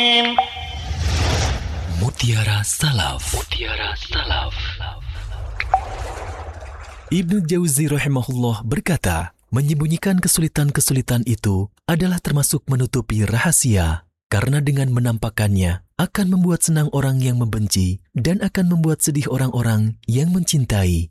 Mutiara Salaf. Mutiara Salaf. Ibnu Jauzi rahimahullah berkata, menyembunyikan kesulitan-kesulitan itu adalah termasuk menutupi rahasia, karena dengan menampakkannya akan membuat senang orang yang membenci dan akan membuat sedih orang-orang yang mencintai.